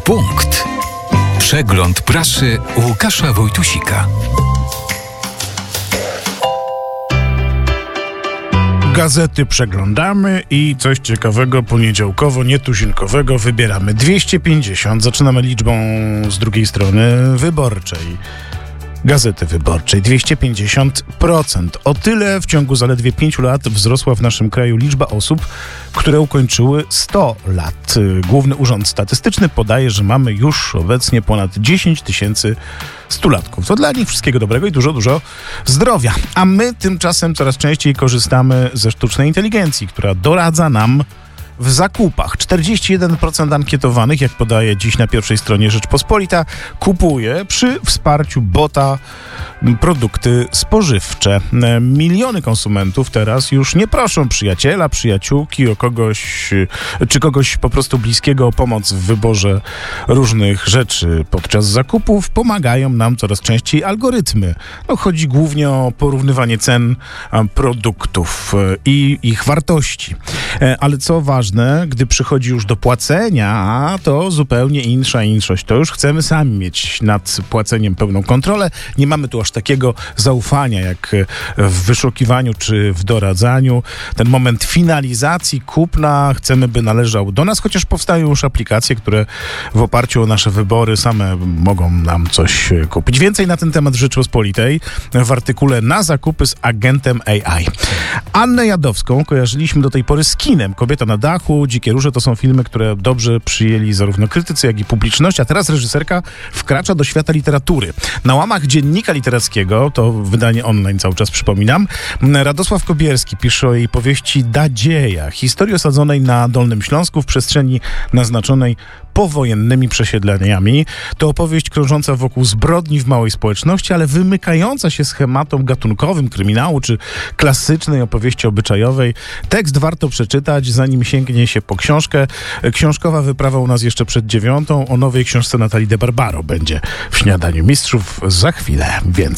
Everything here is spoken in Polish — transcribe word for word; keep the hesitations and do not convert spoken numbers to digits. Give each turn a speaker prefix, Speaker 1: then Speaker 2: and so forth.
Speaker 1: punkt. Przegląd prasy Łukasza Wojtusika.
Speaker 2: Gazety przeglądamy i coś ciekawego poniedziałkowo, nietuzinkowego wybieramy. dwieście pięćdziesiąt, zaczynamy liczbą z drugiej strony wyborczej. Gazety Wyborczej, dwieście pięćdziesiąt procent. O tyle w ciągu zaledwie pięciu lat wzrosła w naszym kraju liczba osób, które ukończyły sto lat. Główny Urząd Statystyczny podaje, że mamy już obecnie ponad dziesięć tysięcy stulatków. To dla nich wszystkiego dobrego i dużo, dużo zdrowia. A my tymczasem coraz częściej korzystamy ze sztucznej inteligencji, która doradza nam w zakupach. czterdzieści jeden procent ankietowanych, jak podaje dziś na pierwszej stronie Rzeczpospolita, kupuje przy wsparciu bota produkty spożywcze. Miliony konsumentów teraz już nie proszą przyjaciela, przyjaciółki o kogoś, czy kogoś po prostu bliskiego o pomoc w wyborze różnych rzeczy. Podczas zakupów pomagają nam coraz częściej algorytmy. No, chodzi głównie o porównywanie cen produktów i ich wartości. Ale co ważne, gdy przychodzi już do płacenia, to zupełnie insza inszość. To już chcemy sami mieć nad płaceniem pełną kontrolę. Nie mamy tu aż takiego zaufania jak w wyszukiwaniu czy w doradzaniu. Ten moment finalizacji kupna chcemy, by należał do nas, chociaż powstają już aplikacje, które w oparciu o nasze wybory same mogą nam coś kupić. Więcej na ten temat w Rzeczpospolitej w artykule Na zakupy z agentem A I. Annę Jadowską kojarzyliśmy do tej pory z kinem. Kobieta na dachu, Dzikie róże to są filmy, które dobrze przyjęli zarówno krytycy, jak i publiczność, a teraz reżyserka wkracza do świata literatury. Na łamach Dziennika Literackiego, to wydanie online cały czas przypominam, Radosław Kobierski pisze o jej powieści Dadzieja, historii osadzonej na Dolnym Śląsku w przestrzeni naznaczonej powojennymi przesiedleniami. To opowieść krążąca wokół zbrodni w małej społeczności, ale wymykająca się schematom gatunkowym kryminału czy klasycznej opowieści obyczajowej. Tekst warto przeczytać, zanim sięgnie się po książkę. Książkowa wyprawa u nas jeszcze przed dziewiątą. O nowej książce Natalii de Barbaro będzie w Śniadaniu Mistrzów za chwilę. Więcej.